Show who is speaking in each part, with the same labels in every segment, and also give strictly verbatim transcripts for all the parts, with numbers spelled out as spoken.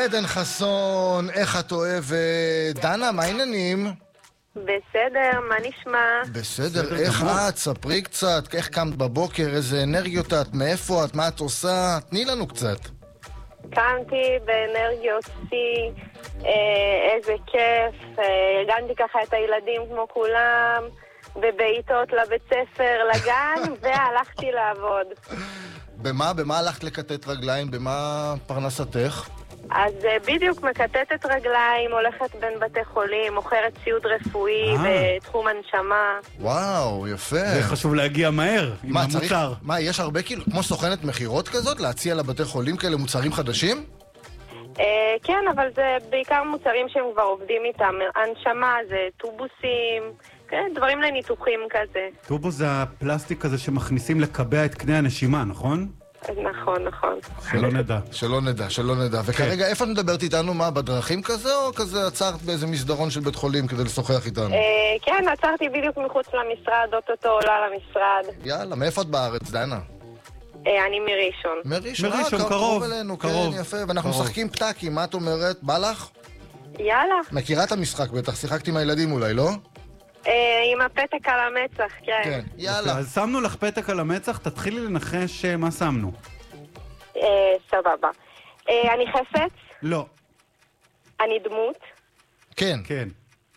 Speaker 1: עדן חסון, איך את אוהבת? דנה, מה העניינים?
Speaker 2: בסדר, מה נשמע?
Speaker 1: בסדר, איך את? ספרי קצת, איך קמת בבוקר, איזה אנרגיות את, מאיפה את, מה את עושה? תני לנו קצת.
Speaker 2: קמתי באנרגיות שיא, איזה כיף, הגנתי ככה את הילדים כמו כולם, בבעיטות לבית ספר, לגן, והלכתי לעבוד.
Speaker 1: במה? במה הלכת לקטט רגליים? במה פרנסתך?
Speaker 2: אז בדיוק מקטטת רגליים, הולכת בין בתי חולים, מוכרת ציוד רפואי בתחום הנשמה.
Speaker 1: וואו, יפה.
Speaker 3: זה חשוב להגיע מהר עם המוצר.
Speaker 1: מה, יש הרבה כאילו, כמו סוכנת מחירות כזאת, להציע לבתי חולים כאלה מוצרים חדשים?
Speaker 2: כן, אבל זה בעיקר מוצרים שהם כבר עובדים איתם. הנשמה זה טובוסים, דברים לניתוחים כזה.
Speaker 3: טובוס זה הפלסטיק הזה שמכניסים לקבע את קנה הנשימה, נכון?
Speaker 2: נכון, נכון.
Speaker 3: שלא נדע.
Speaker 1: שלא נדע, שלא נדע. וכרגע, איפה את מדברת איתנו? מה, בדרכים כזה, או כזה עצרת באיזה מסדרון של בית חולים כדי לשוחח איתנו?
Speaker 2: כן, עצרתי בדיוק מחוץ למשרד, אוטוטו עולה למשרד.
Speaker 1: יאללה, מאיפה את בארץ, דנה?
Speaker 2: אני מראשון.
Speaker 1: מראשון,
Speaker 3: מראשון, קרוב.
Speaker 1: אלינו,
Speaker 3: קרוב.
Speaker 1: כן, יפה. ואנחנו משחקים פתקים, מה את אומרת? בא לך?
Speaker 2: יאללה.
Speaker 1: מכירה את המשחק בטח, שיחקת עם הילדים אולי, לא?
Speaker 2: עם הפתק על המצח, כן.
Speaker 1: כן, יאללה.
Speaker 3: אז שמנו לך פתק על המצח, תתחילי לנחש מה שמנו.
Speaker 2: סבבה. אני חפץ?
Speaker 3: לא.
Speaker 2: אני דמות?
Speaker 1: כן.
Speaker 3: כן.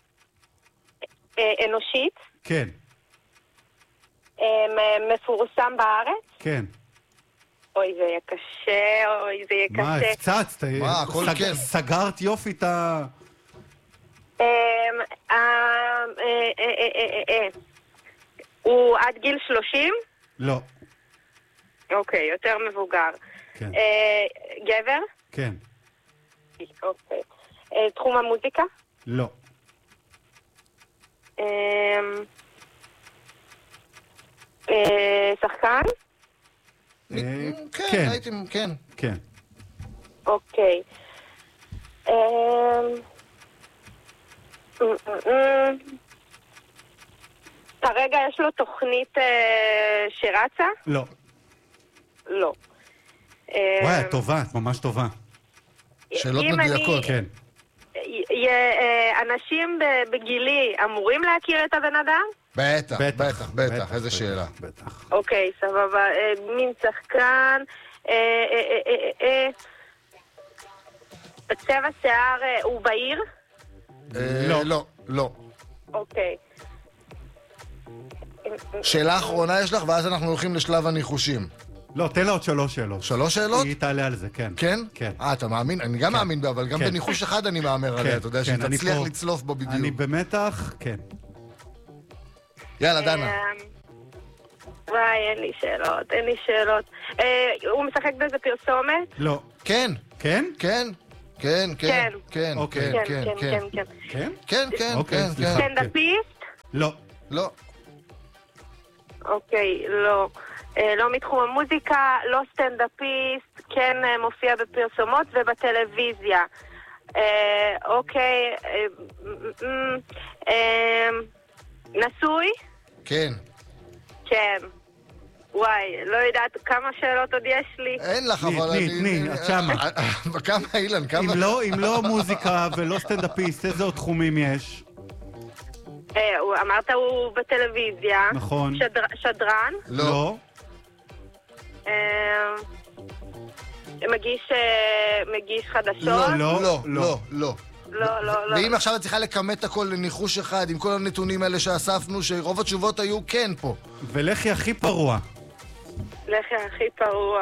Speaker 2: אנושית?
Speaker 3: כן.
Speaker 2: מפורסם בארץ?
Speaker 3: כן.
Speaker 2: אוי, זה יהיה קשה, אוי, זה יהיה קשה.
Speaker 3: מה, הפצצת?
Speaker 1: מה, הכל כן.
Speaker 3: סגרת יופי את ה...
Speaker 2: הוא עד גיל שלושים?
Speaker 3: לא.
Speaker 2: אוקיי, יותר מבוגר.
Speaker 3: כן.
Speaker 2: גבר?
Speaker 3: כן.
Speaker 2: אוקיי. תחום המוזיקה?
Speaker 3: לא.
Speaker 2: שחקן?
Speaker 1: כן, הייתי, כן.
Speaker 3: כן.
Speaker 2: אוקיי. כרגע יש לו תוכנית שרצה?
Speaker 3: לא.
Speaker 2: לא.
Speaker 3: וואי, טובה, את ממש טובה.
Speaker 1: שאלות מדויקות.
Speaker 3: כן.
Speaker 2: אנשים בגילי אמורים להכיר את הבן אדם?
Speaker 1: בטח, בטח, בטח, איזה שאלה.
Speaker 3: בטח.
Speaker 2: אוקיי, סבבה. מין שחקן, צבע שיער הוא בעיר?
Speaker 1: לא, לא, לא.
Speaker 2: אוקיי.
Speaker 1: שאלה אחרונה יש לך, ואז אנחנו הולכים לשלב הניחושים.
Speaker 3: לא, תן לה עוד שלוש שאלות.
Speaker 1: שלוש שאלות?
Speaker 3: היא תעלה על זה, כן.
Speaker 1: כן?
Speaker 3: כן.
Speaker 1: אה, אתה מאמין? אני גם מאמין בה, אבל גם בניחוש אחד אני מאמר עליה, אתה יודע, שהיא תצליח לצלוף בו בדיוק.
Speaker 3: אני במתח, כן.
Speaker 1: יאללה, דנה.
Speaker 2: וואי, אין לי שאלות, אין לי שאלות. הוא משחק באיזה פרסומת?
Speaker 3: לא.
Speaker 1: כן.
Speaker 3: כן?
Speaker 1: כן. כן, כן, כן,
Speaker 3: אוקיי.
Speaker 1: כן,
Speaker 2: כן,
Speaker 1: כן,
Speaker 2: כן,
Speaker 3: כן?
Speaker 1: כן, כן,
Speaker 3: אוקיי,
Speaker 1: כן,
Speaker 3: סליחה.
Speaker 1: כן.
Speaker 2: סטנדאפיסט?
Speaker 3: לא.
Speaker 1: לא.
Speaker 2: אוקיי, לא. לא מתחום המוזיקה, לא סטנדאפיסט, כן מופיע בפרסומות ובטלוויזיה. אוקיי, נשוי?
Speaker 1: כן.
Speaker 2: כן. וואי, לא יודעת כמה שאלות עוד יש לי.
Speaker 1: אין לך, אבל אני...
Speaker 3: תני, תני, את שמה.
Speaker 1: כמה, אילן, כמה?
Speaker 3: אם לא מוזיקה ולא סטנדאפיסט, איזה עוד תחומים יש?
Speaker 2: אמרת הוא בטלוויזיה.
Speaker 3: נכון.
Speaker 2: שדרן?
Speaker 1: לא.
Speaker 2: מגיש חדשות?
Speaker 1: לא, לא, לא, לא.
Speaker 2: לא, לא, לא.
Speaker 1: ואם עכשיו את צריכה לקמת הכל לניחוש אחד, עם כל הנתונים האלה שאספנו, שרוב התשובות היו כן פה.
Speaker 3: ולחי הכי פרוע.
Speaker 2: לחי הכי פרוע.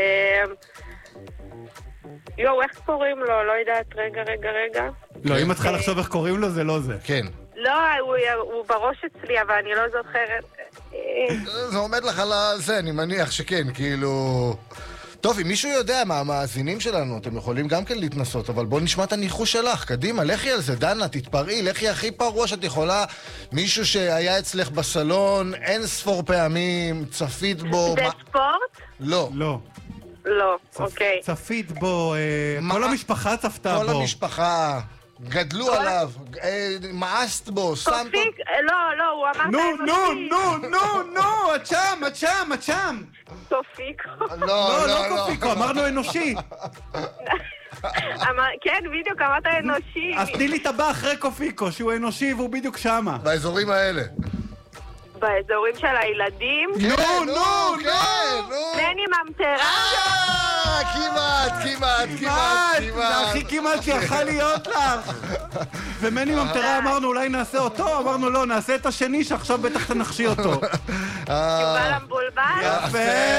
Speaker 2: יואו, איך קוראים לו? לא יודעת, רגע, רגע, רגע.
Speaker 3: לא, אם את צריכה לחשוב איך קוראים לו, זה לא זה.
Speaker 1: כן.
Speaker 2: לא, הוא בראש אצלי, אבל אני לא זוכרת.
Speaker 1: זה עומד לך על זה, אני מניח שכן, כאילו... טוב, אם מישהו יודע מה המאזינים שלנו, אתם יכולים גם כן להתנסות, אבל בואו נשמע את הניחוש שלך. קדימה, לכי על זה, דנה, תתפרעי, לכי הכי פרוע שאת יכולה. מישהו שהיה אצלך בסלון, אין ספור פעמים, צפית בו...
Speaker 2: זה ספורט?
Speaker 1: לא.
Speaker 3: לא.
Speaker 2: לא, אוקיי.
Speaker 3: צפית בו, כל המשפחה צפתה בו.
Speaker 1: כל המשפחה... גדלו עליו, מאסת בו, שמת...
Speaker 2: קופיק? לא, לא, הוא אמר את האנושי.
Speaker 3: נו, נו, נו, נו, נו, את שם, את שם, את שם.
Speaker 2: קופיקו.
Speaker 1: לא,
Speaker 3: לא, לא קופיקו, אמרנו אנושי.
Speaker 2: כן, בדיוק, אמרת אנושי.
Speaker 3: אז תני לי טבע אחרי קופיקו, שהוא אנושי והוא בדיוק שמה.
Speaker 1: באזורים האלה.
Speaker 2: באזורים של הילדים.
Speaker 3: נו, נו,
Speaker 1: כן, נו.
Speaker 2: נני ממטרה.
Speaker 1: אה, כמעט, כמעט, כמעט,
Speaker 3: זה
Speaker 1: כמעט.
Speaker 3: הכי כמעט שיכל להיות לך. ומני ממטרה אמרנו אולי נעשה אותו, אמרנו לא, נעשה את השני שעכשיו בטח תנחשי אותו.
Speaker 2: יובל המבולבל.
Speaker 1: יפה,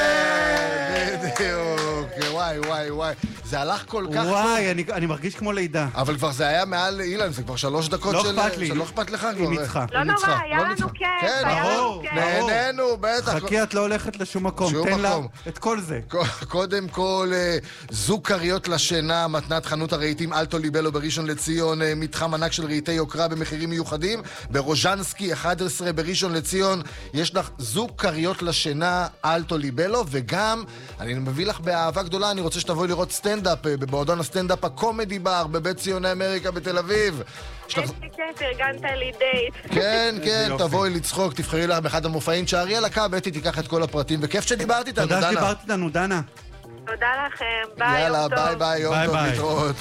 Speaker 1: בדיוק. וואי, וואי, וואי. זה הלך כל כך...
Speaker 3: וואי, אני, אני מרגיש כמו לידה.
Speaker 1: אבל כבר זה היה מעל אילן, זה כבר שלוש דקות
Speaker 3: לא
Speaker 1: של...
Speaker 3: אכפת לי.
Speaker 1: שלא אכפת לך כבר.
Speaker 3: היא ניצחה.
Speaker 2: לא נורא, היה לנו כיף.
Speaker 1: כן,
Speaker 2: היה לנו
Speaker 3: ברור,
Speaker 2: כיף.
Speaker 3: ברור.
Speaker 1: נהנינו, בטח.
Speaker 3: חכי, את לא הולכת לשום מקום.
Speaker 1: שום
Speaker 3: תן לה
Speaker 1: מקום.
Speaker 3: את כל זה.
Speaker 1: קודם כל, זוג כריות לשינה, מתנת חנות הרהיטים אלטו ליבלו בראשון לציון, מתחם ענק של רהיטי יוקרה במחירים מיוחדים. ברוז'נסקי אחד עשרה בראשון לציון, יש לך זוג כריות לשינה, אלטו ליבלו, וגם, אני מביא לך באהבה גדולה, אני רוצה שתבואי לראות סטנדאפ, במועדון הסטנדאפ הקומדי בר, בבית ציוני אמריקה בתל אביב.
Speaker 2: איזה כיף, ארגנת לי דייט.
Speaker 1: כן, כן, תבואי לצחוק, תבחרי לך באחד המופעים, תשארי על הקו, בטי תיקח את כל הפרטים, וכיף שדיברת איתנו, דנה.
Speaker 3: תודה שדיברת איתנו, דנה.
Speaker 2: תודה לכם, ביי,
Speaker 1: יאללה,
Speaker 2: יום טוב.
Speaker 1: ביי ביי, יום
Speaker 3: ביי,
Speaker 1: טוב,
Speaker 3: ביי.
Speaker 1: להתראות.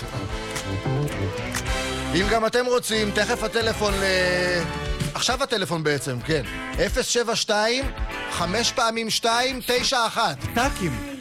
Speaker 1: אם גם אתם רוצים, תכף הטלפון ל... עכשיו הטלפון בעצם, כן. אפס שבע שתיים, חמש פעמים שתיים, תשע אחת.
Speaker 3: טאקים.